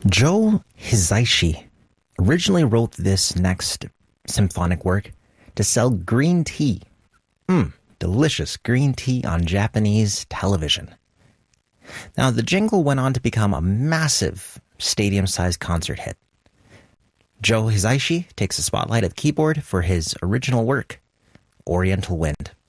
Joe Hisaishi originally wrote this next symphonic work to sell green tea. Delicious green tea on Japanese television. Now, the jingle went on to become a massive stadium-sized concert hit. Joe Hisaishi takes the spotlight of keyboard for his original work, Oriental Wind.